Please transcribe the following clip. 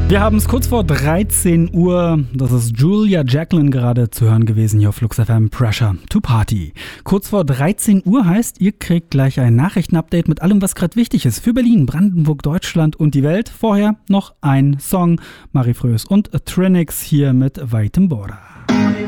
Wir haben es kurz vor 13 Uhr. Das ist Julia Jacqueline gerade zu hören gewesen hier auf Flux FM. Pressure to Party. Kurz vor 13 Uhr heißt, ihr kriegt gleich ein Nachrichtenupdate mit allem, was gerade wichtig ist für Berlin, Brandenburg, Deutschland und die Welt. Vorher noch ein Song. Marie Frös und Trinix hier mit Weitem Border.